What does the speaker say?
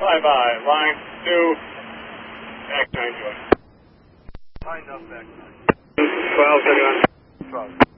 Bye-bye. Line 2, back 9 joy. Lined up back 9. 12, 31. 12.